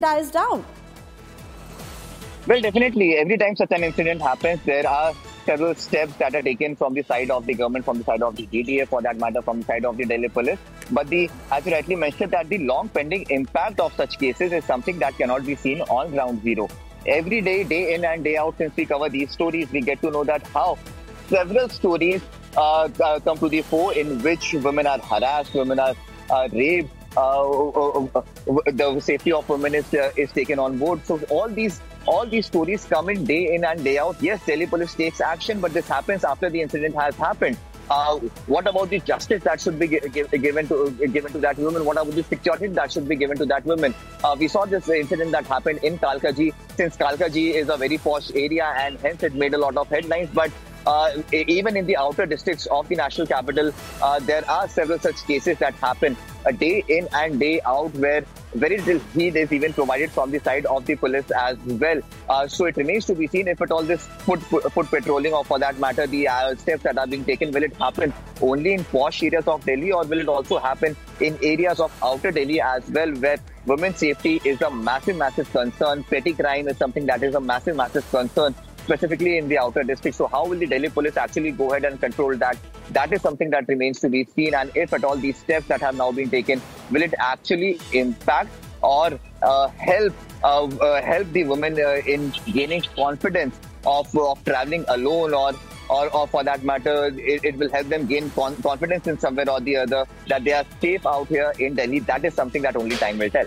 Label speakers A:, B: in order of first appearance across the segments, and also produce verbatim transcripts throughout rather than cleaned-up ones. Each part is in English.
A: dies down?
B: Well, definitely. Every time such an incident happens, there are several steps that are taken from the side of the government, from the side of the D T A, for that matter, from the side of the Delhi police. But the, as you rightly mentioned, that the long pending impact of such cases is something that cannot be seen on ground zero. Every day, day in and day out, since we cover these stories, we get to know that how several stories uh, uh, come to the fore in which women are harassed, women are uh, raped. Uh, uh, uh, the safety of women is uh, is taken on board. So all these all these stories come in day in and day out. Yes, Delhi police takes action, but this happens after the incident has happened. Uh, what about the justice that should be given to given to that woman? What about the security that should be given to that woman? Uh, we saw this incident that happened in Kalkaji. Since Kalkaji is a very posh area and hence it made a lot of headlines, but uh, even in the outer districts of the national capital, uh, there are several such cases that happen a day in and day out, where very little heed is even provided from the side of the police as well. Uh, so it remains to be seen if at all this foot, foot patrolling, or for that matter the uh, steps that are being taken, will it happen only in posh areas of Delhi, or will it also happen in areas of outer Delhi as well, where women's safety is a massive, massive concern. Petty crime is something that is a massive, massive concern, specifically in the outer district. So how will the Delhi police actually go ahead and control that? That is something that remains to be seen. And if at all these steps that have now been taken, will it actually impact or uh, help uh, uh, help the women uh, in gaining confidence of, of traveling alone, or Or, or for that matter, it, it will help them gain con confidence in somewhere or the other that they are safe out here in Delhi? That is something that only time will tell.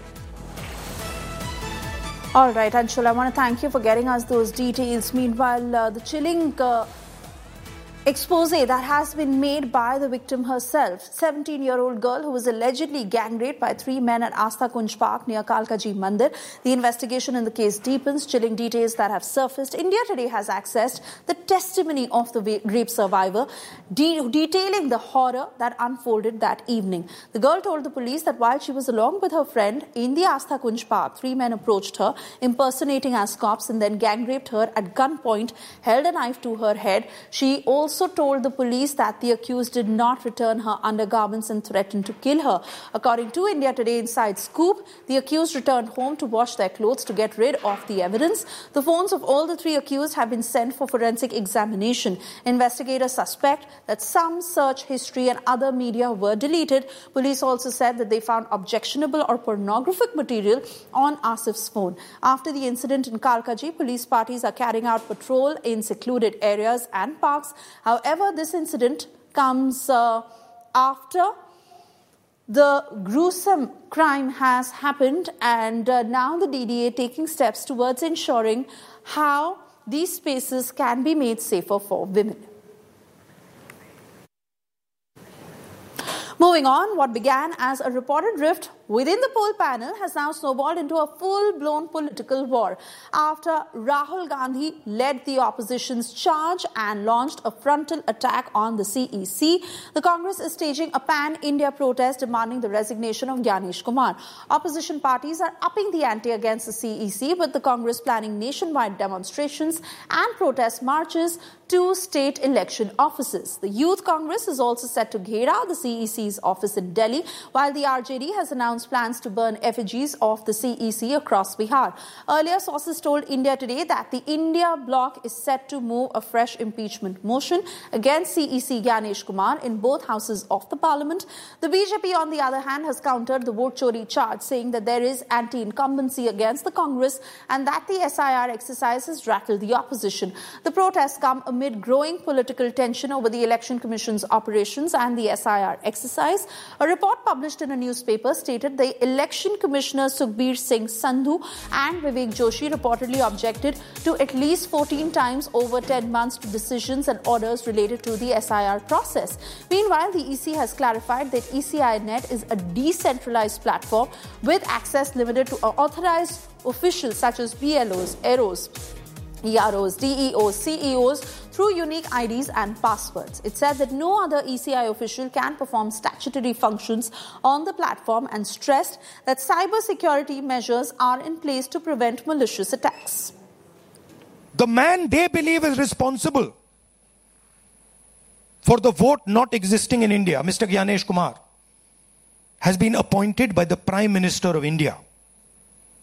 A: All right, Anshul, I want to thank you for getting us those details. Meanwhile, uh, the chilling uh, expose that has been made by the victim herself, seventeen-year-old girl who was allegedly gang raped by three men at Astha Kunj Park near Kalkaji Mandir. The investigation in the case deepens. Chilling details that have surfaced. India Today has accessed the testimony of the rape survivor, de detailing the horror that unfolded that evening. The girl told the police that while she was along with her friend in the Astha Kunj Park, three men approached her, impersonating as cops, and then gang raped her at gunpoint, held a knife to her head. She also also told the police that the accused did not return her undergarments and threatened to kill her. According to India Today Inside Scoop, the accused returned home to wash their clothes to get rid of the evidence. The phones of all the three accused have been sent for forensic examination. Investigators suspect that some search history and other media were deleted. Police also said that they found objectionable or pornographic material on Asif's phone. After the incident in Kalkaji, police parties are carrying out patrol in secluded areas and parks. However, this incident comes uh, after the gruesome crime has happened, and uh, now the D D A taking steps towards ensuring how these spaces can be made safer for women. Moving on, what began as a reported rift within the poll panel has now snowballed into a full-blown political war after Rahul Gandhi led the opposition's charge and launched a frontal attack on the C E C. The Congress is staging a pan-India protest demanding the resignation of Gyanesh Kumar. Opposition parties are upping the ante against the C E C, with the Congress planning nationwide demonstrations and protest marches to state election offices. The Youth Congress is also set to ghera the C E C's office in Delhi, while the R J D has announced plans to burn effigies of the C E C across Bihar. Earlier, sources told India Today that the India bloc is set to move a fresh impeachment motion against C E C Gyanesh Kumar in both houses of the parliament. The B J P, on the other hand, has countered the vote chori charge, saying that there is anti-incumbency against the Congress and that the S I R exercise has rattled the opposition. The protests come amid growing political tension over the Election Commission's operations and the S I R exercise. A report published in a newspaper stated the Election Commissioner Sukhbir Singh Sandhu and Vivek Joshi reportedly objected to at least fourteen times over ten months to decisions and orders related to the S I R process. Meanwhile, the E C has clarified that E C I Net is a decentralized platform with access limited to authorized officials such as B L Os, A R Os, E R Os, D E Os, C E Os through unique I Ds and passwords. It said that no other E C I official can perform statutory functions on the platform and stressed that cyber security measures are in place to prevent malicious attacks.
C: The man they believe is responsible for the vote not existing in India, Mister Gyanesh Kumar, has been appointed by the Prime Minister of India.